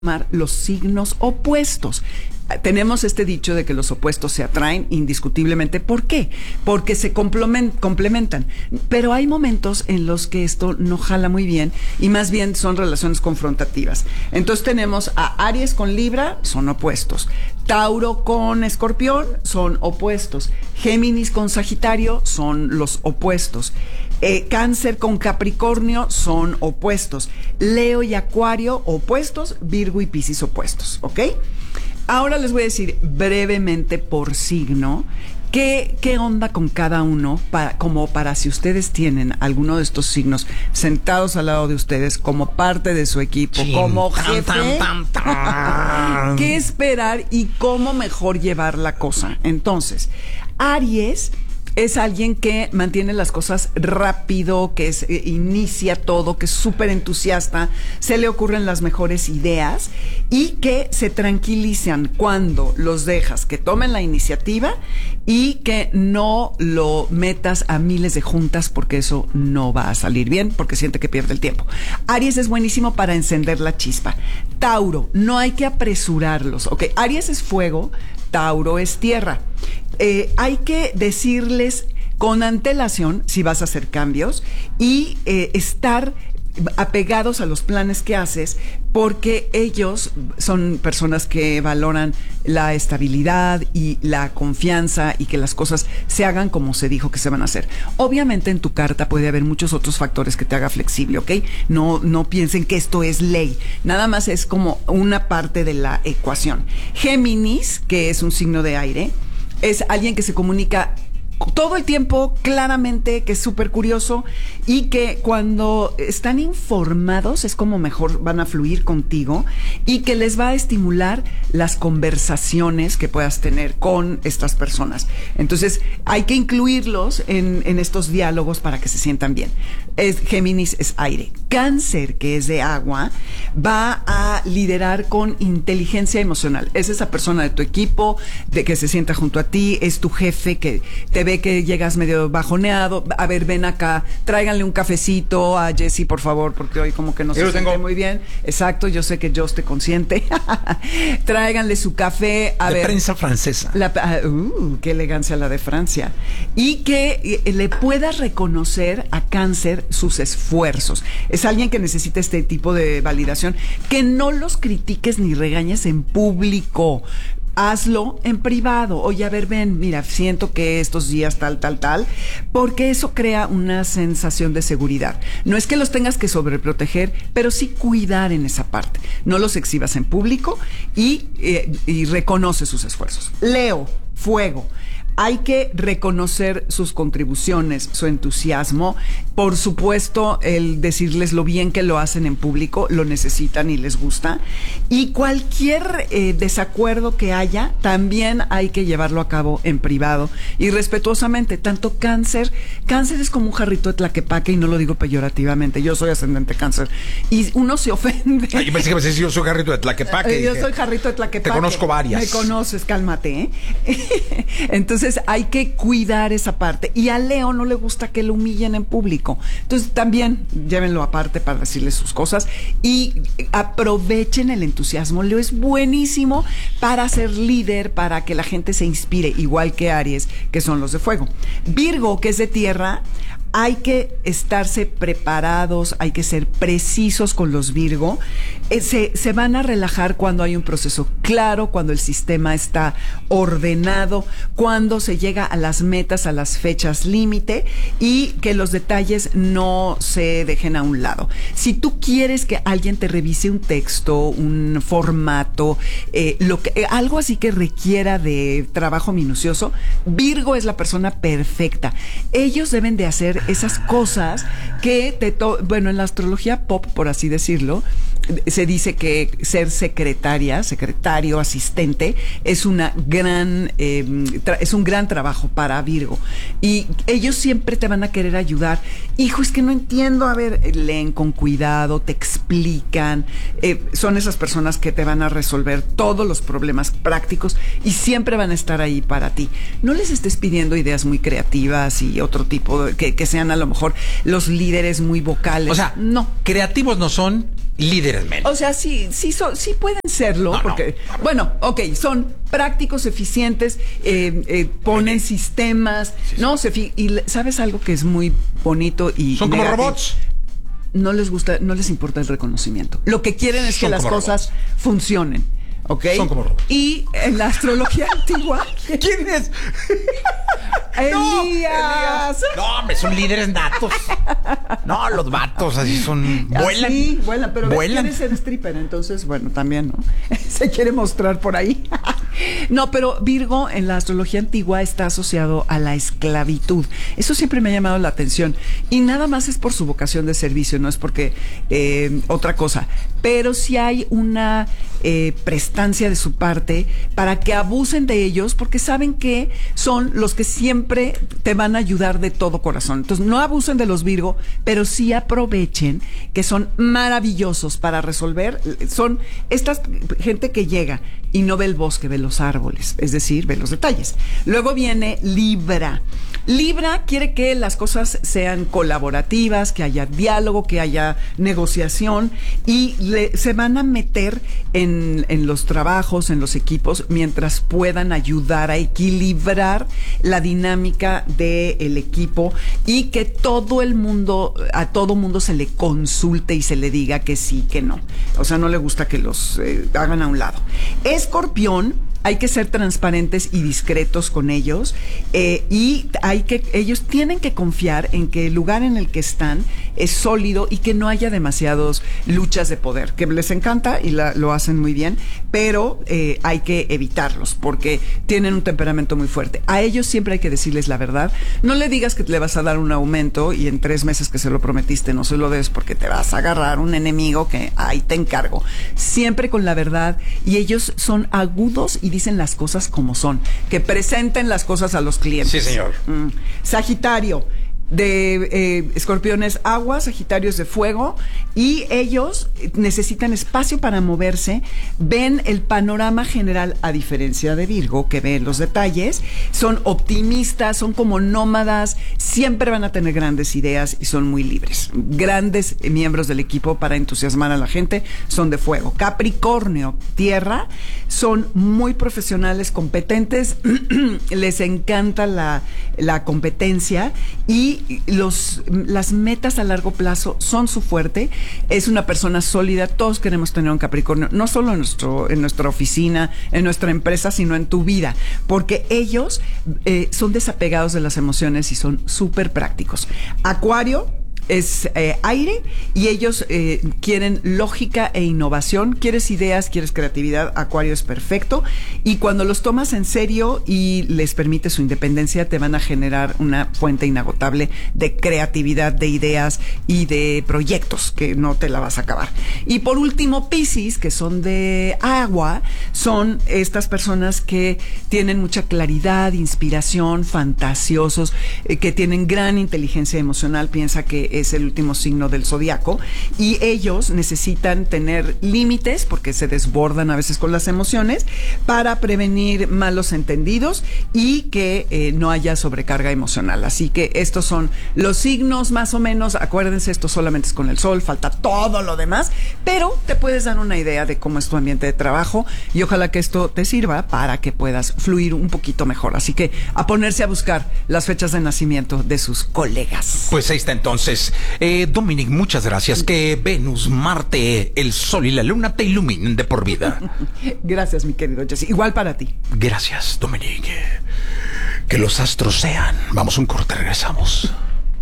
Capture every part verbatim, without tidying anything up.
los signos opuestos. Tenemos este dicho de que los opuestos se atraen indiscutiblemente. ¿Por qué? Porque se complementan. Pero hay momentos en los que esto no jala muy bien y más bien son relaciones confrontativas. Entonces tenemos a Aries con Libra, son opuestos. Tauro con Escorpión, son opuestos. Géminis con Sagitario, son los opuestos. Eh, Cáncer con Capricornio, son opuestos. Leo y Acuario, opuestos. Virgo y Piscis, opuestos. ¿Ok? Ahora les voy a decir brevemente por signo qué, qué onda con cada uno, para, como para si ustedes tienen alguno de estos signos sentados al lado de ustedes como parte de su equipo, Chin, como jefe, tan, tan, tan, tan. qué esperar y cómo mejor llevar la cosa. Entonces, Aries es alguien que mantiene las cosas rápido, que es, eh, inicia todo, que es súper entusiasta, se le ocurren las mejores ideas y que se tranquilizan cuando los dejas que tomen la iniciativa y que no lo metas a miles de juntas porque eso no va a salir bien, porque siente que pierde el tiempo. Aries es buenísimo para encender la chispa. Tauro, no hay que apresurarlos, ¿ok? Aries es fuego, Tauro es tierra. Eh, hay que decirles con antelación si vas a hacer cambios y eh, estar apegados a los planes que haces, porque ellos son personas que valoran la estabilidad y la confianza y que las cosas se hagan como se dijo que se van a hacer. Obviamente en tu carta puede haber muchos otros factores que te haga flexible, ¿ok? No, no piensen que esto es ley, nada más es como una parte de la ecuación. Géminis, que es un signo de aire, es alguien que se comunica todo el tiempo, claramente, que es súper curioso y que cuando están informados es como mejor van a fluir contigo y que les va a estimular las conversaciones que puedas tener con estas personas. Entonces, hay que incluirlos en, en estos diálogos para que se sientan bien. Es, Géminis es aire. Cáncer, que es de agua, va a liderar con inteligencia emocional. Es esa persona de tu equipo, de que se sienta junto a ti, es tu jefe que te ve que llegas medio bajoneado. A ver, ven acá, tráiganle un cafecito a Jessy, por favor, porque hoy como que no se siente muy bien. Exacto, yo sé que Joss te consiente. Tráiganle su café. A de ver, prensa francesa. La, uh, qué elegancia la de Francia. Y que eh, le puedas reconocer a Cáncer sus esfuerzos. Es alguien que necesita este tipo de validación. Que no los critiques ni regañes en público. Hazlo en privado. Oye, a ver, ven, mira, siento que estos días tal, tal, tal, porque eso crea una sensación de seguridad. No es que los tengas que sobreproteger, pero sí cuidar en esa parte. No los exhibas en público y, eh, y reconoce sus esfuerzos. Leo, fuego. Hay que reconocer sus contribuciones, su entusiasmo. Por supuesto, el decirles lo bien que lo hacen en público, lo necesitan y les gusta. Y cualquier eh, desacuerdo que haya, también hay que llevarlo a cabo en privado y respetuosamente. Tanto Cáncer, Cáncer es como un jarrito de tlaquepaque y no lo digo peyorativamente. Yo soy ascendente Cáncer y uno se ofende. Ay, yo pensé que me decías, yo soy jarrito de tlaquepaque. Yo soy jarrito de tlaquepaque. Te conozco varias. Me conoces, cálmate, ¿eh? Entonces, Entonces hay que cuidar esa parte. Y a Leo no le gusta que lo humillen en público. Entonces también llévenlo aparte para decirle sus cosas y aprovechen el entusiasmo. Leo es buenísimo para ser líder, para que la gente se inspire, igual que Aries, que son los de fuego. Virgo, que es de tierra. Hay que estarse preparados, hay que ser precisos con los Virgo. Eh, se, se van a relajar cuando hay un proceso claro, cuando el sistema está ordenado, cuando se llega a las metas, a las fechas límite y que los detalles no se dejen a un lado. Si tú quieres que alguien te revise un texto, un formato, eh, lo que, eh, algo así que requiera de trabajo minucioso, Virgo es la persona perfecta. Ellos deben de hacer esas cosas que te to- bueno, en la astrología pop, por así decirlo, se dice que ser secretaria, secretario, asistente, es una gran, eh, tra- es un gran trabajo para Virgo. Y ellos siempre te van a querer ayudar. Hijo, es que no entiendo. A ver, leen con cuidado, te explican. Eh, son esas personas que te van a resolver todos los problemas prácticos y siempre van a estar ahí para ti. No les estés pidiendo ideas muy creativas y otro tipo de, que, que sean a lo mejor los líderes muy vocales. O sea, no. Creativos no son, líderes menos. O sea, sí, sí, so, sí pueden serlo, no, porque, no, no. bueno, ok, son prácticos, eficientes, eh, eh, ponen sí. sistemas, sí, sí. ¿no? Se fi- y ¿sabes algo que es muy bonito y son negativo? Como robots. No les gusta, no les importa el reconocimiento. Lo que quieren es son que las cosas robots. funcionen. ¿Okay? Son como robots. Y en la astrología antigua. ¿Quién es? Elías. No, Elías. No, hombre, son líderes natos. No, los vatos así son. Vuelan. Sí, vuelan, pero vuelan. quiere ser stripper, entonces, bueno, también, ¿no? Se quiere mostrar por ahí. No, pero Virgo en la astrología antigua está asociado a la esclavitud. Eso siempre me ha llamado la atención. Y nada más es por su vocación de servicio, no es porque eh, otra cosa. Pero sí hay una eh, prestancia de su parte para que abusen de ellos, porque saben que son los que siempre te van a ayudar de todo corazón. Entonces, no abusen de los Virgo, pero sí aprovechen que son maravillosos para resolver. Son esta gente que llega y no ve el bosque, ve los árboles, es decir, ve los detalles. Luego viene Libra. Libra quiere que las cosas sean colaborativas, que haya diálogo, que haya negociación y le, se van a meter en, en los trabajos, en los equipos, mientras puedan ayudar a equilibrar la dinámica del equipo y que todo el mundo, a todo mundo se le consulte y se le diga que sí, que no. O sea, no le gusta que los eh, hagan a un lado. Escorpión, hay que ser transparentes y discretos con ellos eh, y hay que ellos tienen que confiar en que el lugar en el que están es sólido y que no haya demasiados luchas de poder, que les encanta y la, lo hacen muy bien, pero eh, hay que evitarlos porque tienen un temperamento muy fuerte. A ellos siempre hay que decirles la verdad. No le digas que le vas a dar un aumento y en tres meses que se lo prometiste no se lo des porque te vas a agarrar un enemigo que ahí te encargo. Siempre con la verdad y ellos son agudos y dicen las cosas como son, que presenten las cosas a los clientes. Sí, señor. Mm. Sagitario, de eh, escorpiones agua, sagitarios de fuego, y ellos necesitan espacio para moverse, ven el panorama general a diferencia de Virgo, que ve los detalles, son optimistas, son como nómadas, siempre van a tener grandes ideas y son muy libres. Grandes miembros del equipo para entusiasmar a la gente son de fuego. Capricornio, tierra, son muy profesionales, competentes, les encanta la, la competencia y Los, las metas a largo plazo son su fuerte. Es una persona sólida. Todos queremos tener un Capricornio, no solo en, nuestro, en nuestra oficina, en nuestra empresa, sino en tu vida, porque ellos eh, son desapegados de las emociones y son súper prácticos. Acuario es eh, aire y ellos eh, quieren lógica e innovación. Quieres ideas, quieres creatividad, Acuario es perfecto. Y cuando los tomas en serio y les permite su independencia, te van a generar una fuente inagotable de creatividad, de ideas y de proyectos que no te la vas a acabar. Y por último, Piscis, que son de agua, son estas personas que tienen mucha claridad, inspiración, fantasiosos, eh, que tienen gran inteligencia emocional. Piensa que es el último signo del zodiaco y ellos necesitan tener límites porque se desbordan a veces con las emociones para prevenir malos entendidos y que eh, no haya sobrecarga emocional. Así que estos son los signos más o menos. Acuérdense, esto solamente es con el sol, falta todo lo demás, pero te puedes dar una idea de cómo es tu ambiente de trabajo y ojalá que esto te sirva para que puedas fluir un poquito mejor. Así que a ponerse a buscar las fechas de nacimiento de sus colegas. Pues ahí está entonces. Eh, Dominic, muchas gracias. Que Venus, Marte, el Sol y la Luna te iluminen de por vida. Gracias, mi querido Jesse. Igual para ti. Gracias, Dominic. Que los astros sean. Vamos a un corte, regresamos.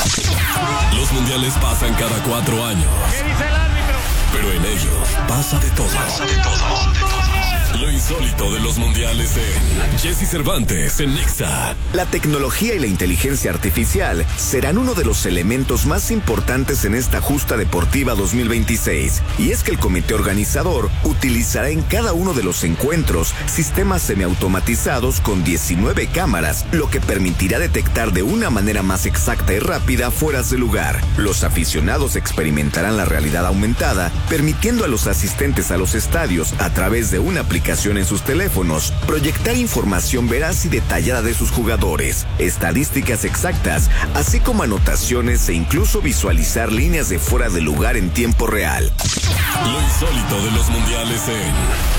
Los mundiales pasan cada cuatro años. ¿Qué dice el árbitro? Pero en ellos pasa de todo. Pasa de todo. De todo. Lo insólito de los mundiales en Jesse Cervantes en Nexa. La tecnología y la inteligencia artificial serán uno de los elementos más importantes en esta justa deportiva dos mil veintiséis. Y es que el comité organizador utilizará en cada uno de los encuentros sistemas semiautomatizados con diecinueve cámaras, lo que permitirá detectar de una manera más exacta y rápida fueras de lugar. Los aficionados experimentarán la realidad aumentada, permitiendo a los asistentes a los estadios, a través de una aplicación en sus teléfonos, proyectar información veraz y detallada de sus jugadores, estadísticas exactas, así como anotaciones e incluso visualizar líneas de fuera de lugar en tiempo real. Lo insólito de los mundiales en